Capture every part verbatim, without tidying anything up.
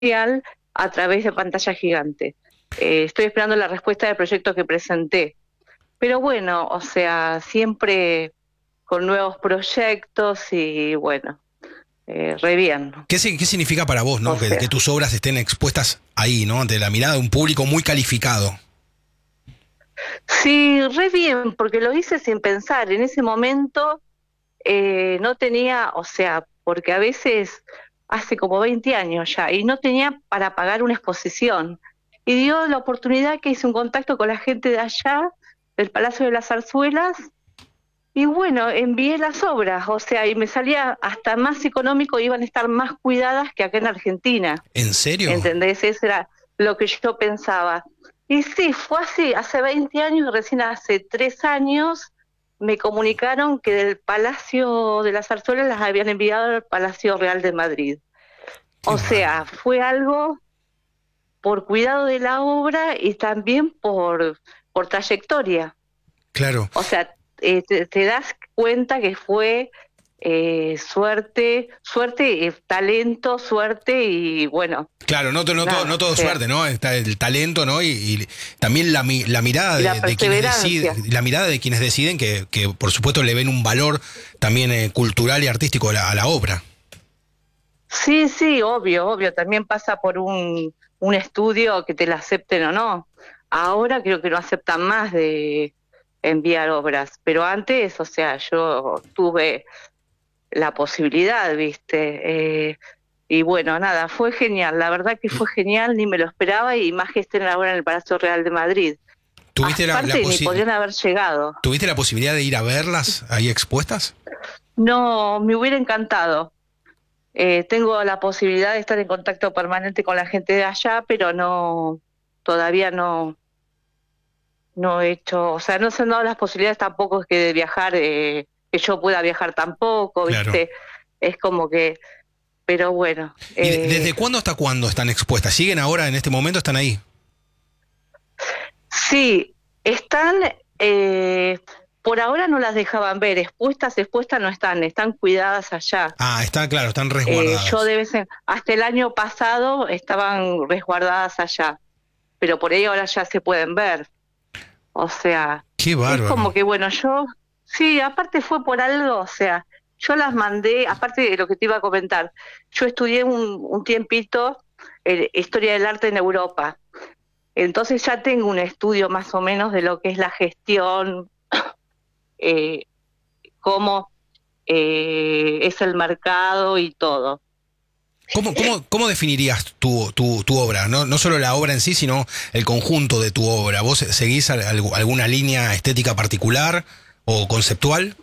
a través de pantalla gigante. Eh, estoy esperando la respuesta del proyecto que presenté. Pero bueno, o sea, siempre con nuevos proyectos y bueno, eh, re bien, ¿no? ¿Qué, ¿Qué significa para vos, O ¿no? Que, que sea, tus obras estén expuestas ahí, ¿no? Ante la mirada de un público muy calificado. sí, re bien, porque lo hice sin pensar. En ese momento eh, no tenía, o sea, porque a veces hace como veinte años ya, y no tenía para pagar una exposición. Y dio la oportunidad que hice un contacto con la gente de allá, del Palacio de las Zarzuelas, y bueno, envié las obras, o sea, y me salía hasta más económico, iban a estar más cuidadas que acá en Argentina. ¿En serio? ¿Entendés? Eso era lo que yo pensaba. Y sí, fue así, hace veinte años, y recién hace tres años me comunicaron que del Palacio de las Zarzuelas las habían enviado al Palacio Real de Madrid. Qué O bárbaro. sea, fue algo por cuidado de la obra y también por, por trayectoria. Claro. O sea, eh, te, te das cuenta que fue eh, suerte, suerte, eh, talento, suerte y bueno, Claro, no, to- no, todo, nada, no o todo sea, suerte, ¿no? Está el talento, ¿no? Y, y también la, mi- la mirada y la de, de quienes deciden, perseverancia. la mirada de quienes deciden que, que por supuesto le ven un valor también eh, cultural y artístico a la, a la obra. Sí, sí, obvio, obvio, también pasa por un, un estudio que te la acepten o no. Ahora creo que no aceptan más de enviar obras, pero antes, o sea, yo tuve la posibilidad, ¿viste? Eh, y bueno, nada, fue genial, la verdad que Y fue genial, ni me lo esperaba, y más que estén ahora en el Palacio Real de Madrid. ¿Tuviste la, la Aparte, ni posi- podrían haber llegado. ¿Tuviste la posibilidad de ir a verlas ahí expuestas? No, me hubiera encantado. Eh, tengo la posibilidad de estar en contacto permanente con la gente de allá, pero no, todavía no, no he hecho, o sea, no se han dado las posibilidades tampoco que de viajar, eh, que yo pueda viajar tampoco, Claro. ¿viste? Es como que, pero bueno, ¿Y de- eh, desde cuándo hasta cuándo están expuestas? ¿Siguen ahora en este momento? ¿Están ahí? sí, están, eh, por ahora no las dejaban ver, expuestas, expuestas no están, están cuidadas allá. Ah, está claro, están Eh, yo resguardadas. de vez en, hasta el año pasado estaban resguardadas allá, pero por ahí ahora ya se pueden ver. O sea, Qué es bárbaro. como que, bueno, yo, sí, aparte fue por algo, o sea, yo las mandé, aparte de lo que te iba a comentar, yo estudié un, un tiempito eh, historia del arte en Europa, entonces ya tengo un estudio más o menos de lo que es la gestión, eh, cómo eh, es el mercado y todo. ¿Cómo, cómo, cómo definirías tu, tu, tu obra? No, no solo la obra en sí, sino el conjunto de tu obra. ¿Vos seguís al- al- alguna línea estética particular o conceptual?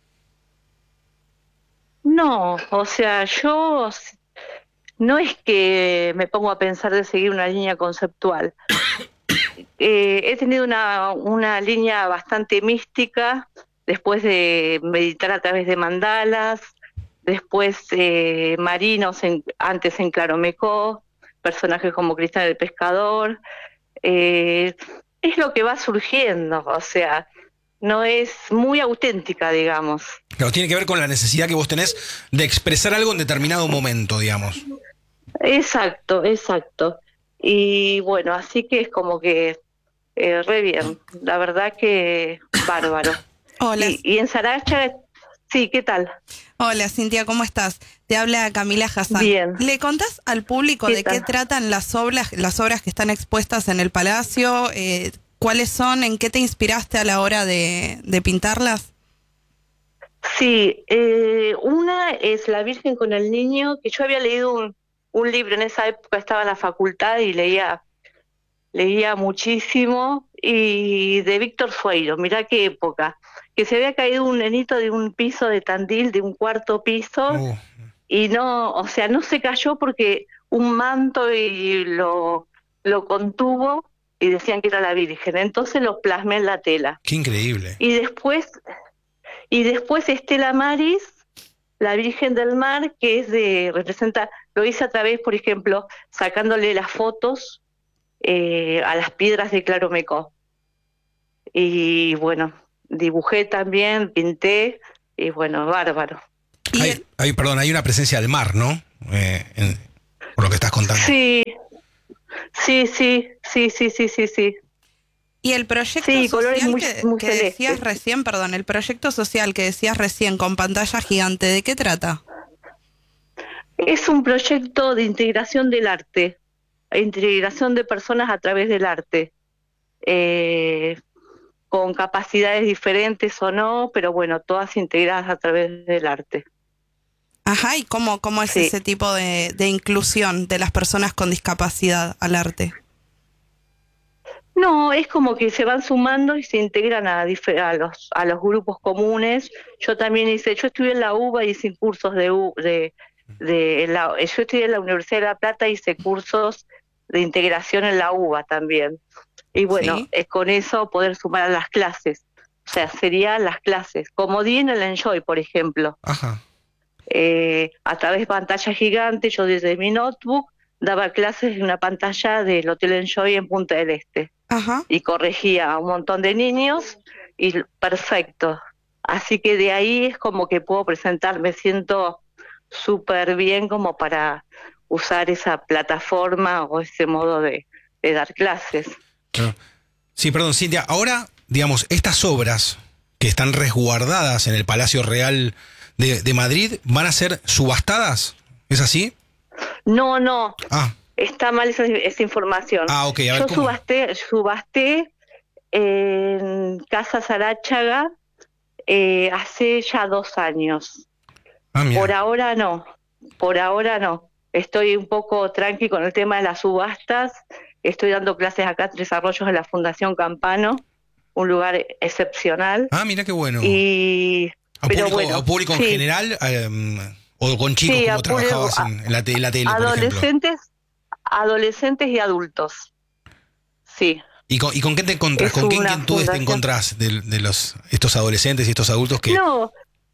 No, o sea, yo s- no es que me pongo a pensar de seguir una línea conceptual. Eh, he tenido una, una línea bastante mística después de meditar a través de mandalas, después eh, marinos, en, antes en Claromecó, personajes como Cristian el Pescador. Eh, es lo que va surgiendo, o sea, no es muy auténtica, digamos. Pero tiene que ver con la necesidad que vos tenés de expresar algo en determinado momento, digamos. Exacto, exacto. Y bueno, así que es como que eh, re bien, la verdad que bárbaro. Hola, Y, y en Saracha, sí, ¿qué tal? hola Cintia, ¿cómo estás? Te habla Camila Hassan. Bien, ¿Le contás al público ¿qué de qué tal? tratan las obras, las obras que están expuestas en el Palacio? Eh, ¿Cuáles son? ¿En qué te inspiraste a la hora de, de pintarlas? Sí, eh, una es La Virgen con el Niño, que yo había leído un, un libro, en esa época estaba en la facultad y leía, leía muchísimo, y de Víctor Sueiro, mirá qué época, que se había caído un nenito de un piso de Tandil, de un cuarto piso, Uh, y no, o sea, no se cayó porque un manto y lo, lo contuvo y decían que era la Virgen. Entonces lo plasmé en la tela. qué increíble. Y después, y después Estela Maris, la Virgen del Mar, que es de, representa, lo hice a través, por ejemplo, sacándole las fotos eh, a las piedras de Claromecó. Y bueno, dibujé también, pinté, y bueno, bárbaro. Y Hay, el- hay, perdón, hay una presencia del mar, ¿no? Eh, en- por lo que estás contando. Sí, sí, sí, sí, sí, sí, sí, sí. Y el proyecto Sí, colores social muy, que, muy que decías celestes. recién, perdón, el proyecto social que decías recién con pantalla gigante, ¿de qué trata? Es un proyecto de integración del arte, integración de personas a través del arte, eh, con capacidades diferentes o no, pero bueno, todas integradas a través del arte. Ajá, ¿y cómo, cómo es Sí. ese tipo de, de inclusión de las personas con discapacidad al arte? No, es como que se van sumando y se integran a, dife- a los a los grupos comunes. Yo también hice, yo estudié en la U B A y hice cursos de, U- de, de la, yo estudié en la Universidad de La Plata y hice cursos de integración en la U B A también. Y bueno, Sí. es con eso poder sumar a las clases. O sea, serían las clases, como di en el Enjoy, por ejemplo. Ajá. Eh, a través de pantalla gigante, yo desde mi notebook daba clases en una pantalla del Hotel Enjoy en Punta del Este Ajá. y corregía a un montón de niños y perfecto. Así que de ahí es como que puedo presentar, me siento súper bien como para usar esa plataforma o ese modo de, de dar clases. Claro. Sí, perdón, Cintia. Ahora, digamos, estas obras que están resguardadas en el Palacio Real de, de Madrid van a ser subastadas. ¿Es así? No, no, Ah, está mal esa, esa información. ah, ok. A ver Yo cómo. subasté, subasté en Casa Saráchaga eh, hace ya dos años. Ah, Por mira. ahora no, por ahora no. Estoy un poco tranqui con el tema de las subastas. Estoy dando clases acá en Tres Arroyos en la Fundación Campano, un lugar excepcional. Ah, mira qué bueno. Y, ¿A pero público, bueno, a público en sí, general? Eh, ¿O con chicos sí, como a público, trabajabas a- en, en la, te- en la tele, por ejemplo? adolescentes, adolescentes y adultos. Sí, ¿Y con, y con qué te encontrás? es ¿Con qué una inquietudes te fundación. encontrás de, de los, estos adolescentes y estos adultos que... No,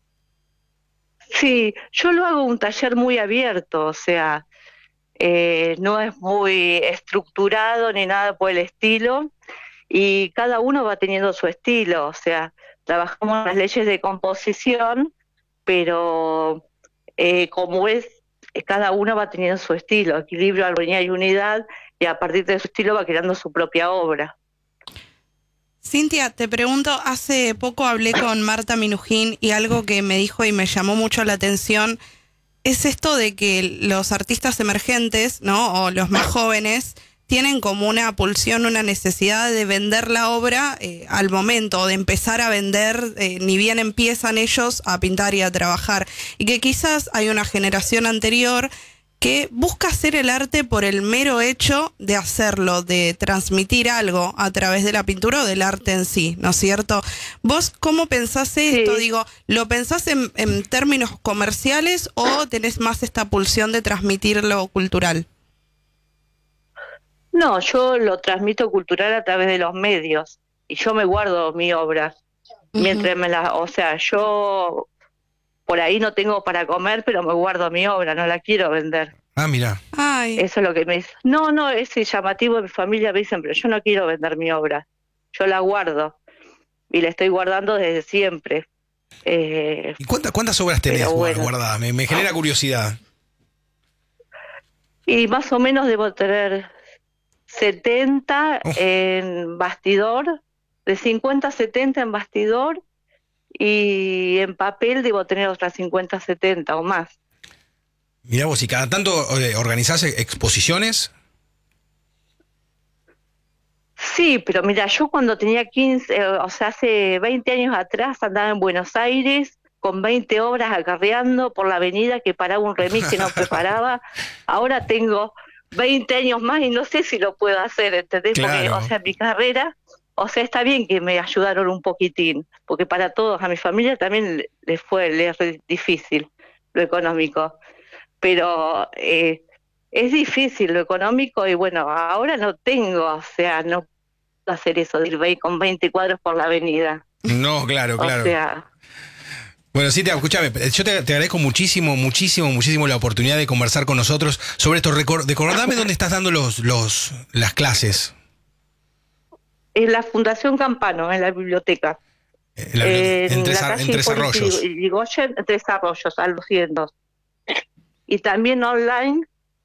sí, yo lo hago un taller muy abierto, o sea, eh, no es muy estructurado ni nada por el estilo, y cada uno va teniendo su estilo, o sea, trabajamos las leyes de composición, pero eh, como es, eh, cada uno va teniendo su estilo, equilibrio, armonía y unidad, y a partir de su estilo va creando su propia obra. Cintia, te pregunto, hace poco hablé con Marta Minujín y algo que me dijo y me llamó mucho la atención es esto de que los artistas emergentes, ¿no? O los más jóvenes tienen como una pulsión, una necesidad de vender la obra eh, al momento, de empezar a vender, eh, ni bien empiezan ellos a pintar y a trabajar. Y que quizás hay una generación anterior que busca hacer el arte por el mero hecho de hacerlo, de transmitir algo a través de la pintura o del arte en sí, ¿no es cierto? ¿Vos cómo pensás esto? Sí. Digo, ¿lo pensás en, en términos comerciales o tenés más esta pulsión de transmitir lo cultural? No, yo lo transmito cultural a través de los medios y yo me guardo mi obra. Ujú. Mientras me la, o sea, yo por ahí no tengo para comer, pero me guardo mi obra, no la quiero vender. Ah, mira. Ay, Eso es lo que me dice. No, no, es llamativo de mi familia, me dicen, pero yo no quiero vender mi obra. Yo la guardo y la estoy guardando desde siempre. Eh, ¿Y cuántas, cuántas obras tenés pero guar- bueno. guardadas? Me, me genera curiosidad. Y más o menos debo tener setenta Uf, en bastidor, de cincuenta a setenta en bastidor, y en papel debo tener otras cincuenta, setenta o más. mirá vos, ¿y cada tanto eh, organizás exposiciones? Sí, pero mira, yo cuando tenía quince, eh, o sea, hace veinte años atrás andaba en Buenos Aires con veinte obras acarreando por la avenida que paraba un remis que no preparaba. Ahora tengo veinte años más y no sé si lo puedo hacer, ¿entendés? Porque, o Claro. sea, mi carrera, o sea, está bien que me ayudaron un poquitín, porque para todos, a mi familia también le- les fue, le es re difícil lo económico, pero eh, es difícil lo económico y bueno, ahora no tengo, o sea, no puedo hacer eso de ir ve- con veinte cuadros por la avenida, No, claro, o claro. sea, Bueno, Cintia, escúchame, yo te, te agradezco muchísimo, muchísimo, muchísimo la oportunidad de conversar con nosotros sobre esto. Recor- Recordame dónde estás dando los, los, las clases. en la Fundación Campano, en la biblioteca, En, la biblioteca- en en Tres, la Ar- en calle Tres Hipólito Arroyos. Yrigoyen, en Tres Arroyos, a los cientos, y también online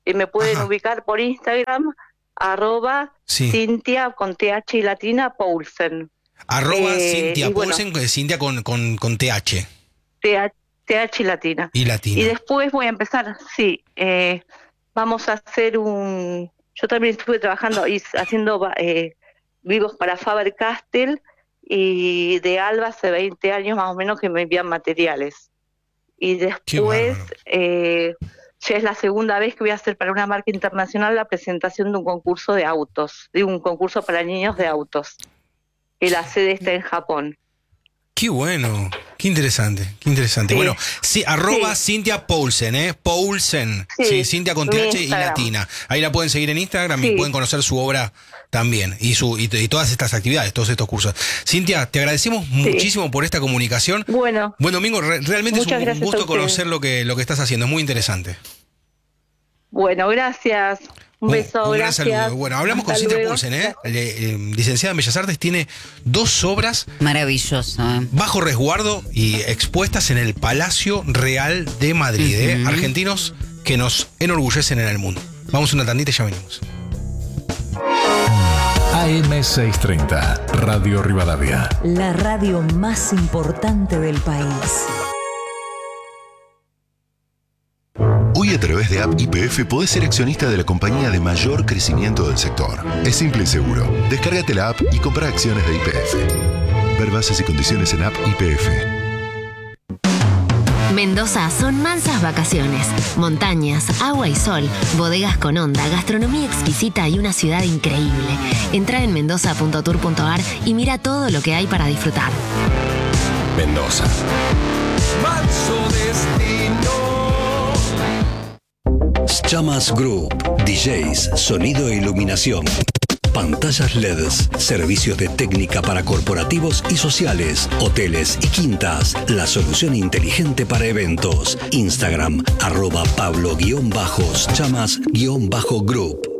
Y me pueden Ajá. ubicar por Instagram, arroba Sí. Cintia con T H y latina Poulsen. Arroba Eh, Cintia y bueno, Poulsen, eh, Cintia con, con, con T H T H y latina. y latina. Y después voy a empezar, sí, eh, vamos a hacer un... Yo también estuve trabajando y haciendo eh, vivos para Faber-Castell y de Alba hace veinte años más o menos que me envían materiales. Y Qué después, bárbaro. eh, ya es la segunda vez que voy a hacer para una marca internacional la presentación de un concurso de autos, de un concurso para niños de autos, que la sede está en Japón. Qué bueno, qué interesante, qué interesante. Sí. Bueno, sí, arroba Sí. Cintia Poulsen, ¿eh? Poulsen, sí, Sí, Cintia con mi T H y Instagram. latina. Ahí la pueden seguir en Instagram y Sí. pueden conocer su obra también y su y, y todas estas actividades, todos estos cursos. Cintia, te agradecemos muchísimo por esta comunicación. Bueno, Buen domingo, re- realmente es Muchas un, un gracias a gusto ustedes. conocer lo que, lo que estás haciendo, es muy interesante. bueno, gracias. Un beso, un gran gracias. saludo. Bueno, hablamos Hasta con Cintia luego. Poulsen, ¿eh? Le- eh, licenciada en Bellas Artes, tiene dos obras Maravilloso. ¿eh? bajo resguardo y expuestas en el Palacio Real de Madrid, ¿eh? Ujú. Argentinos que nos enorgullecen en el mundo. Vamos a una tandita y ya venimos. A M seiscientos treinta, Radio Rivadavia. La radio más importante del país. Hoy a través de App Y P F podés ser accionista de la compañía de mayor crecimiento del sector. Es simple y seguro. Descárgate la app y compra acciones de Y P F. Ver bases y condiciones en App Y P F. Mendoza son mansas vacaciones, montañas, agua y sol, bodegas con onda, gastronomía exquisita y una ciudad increíble. Entra en mendoza punto tour punto ar y mira todo lo que hay para disfrutar. Mendoza. Manso destino. Chamas Group, D Js, sonido e iluminación, pantallas L E Ds, servicios de técnica para corporativos y sociales, hoteles y quintas, la solución inteligente para eventos. Instagram, arroba Pablo-Chamas-Group.